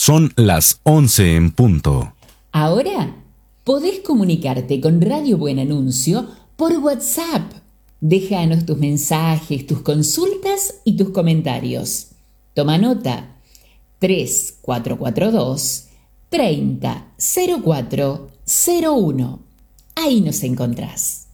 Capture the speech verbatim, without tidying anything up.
Son las once en punto. Ahora podés comunicarte con Radio Buen Anuncio por WhatsApp. Déjanos tus mensajes, tus consultas y tus comentarios. Toma nota: tres cuatro cuatro dos, treinta, cero cuatro cero uno. Ahí nos encontrás.